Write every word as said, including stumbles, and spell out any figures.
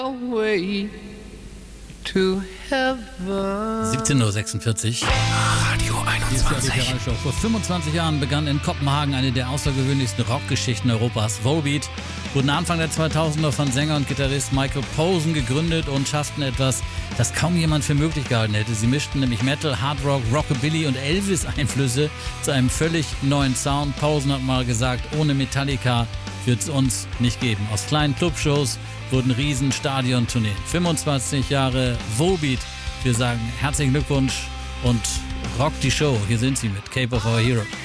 Way to heaven. siebzehn Uhr sechsundvierzig. Radio einundzwanzig. Hier ist die Show. Vor fünfundzwanzig Jahren begann in Kopenhagen eine der außergewöhnlichsten Rockgeschichten Europas. Volbeat wurden Anfang der zweitausender von Sänger und Gitarrist Michael Posen gegründet und schafften etwas, das kaum jemand für möglich gehalten hätte. Sie mischten nämlich Metal, Hard Rock, Rockabilly und Elvis-Einflüsse zu einem völlig neuen Sound. Posen hat mal gesagt, ohne Metallica wird es uns nicht geben. Aus kleinen Clubshows wurden riesen Stadiontourneen. fünfundzwanzig Jahre Volbeat. Wir sagen herzlichen Glückwunsch und rock die Show. Hier sind sie mit Cape of Our Hero.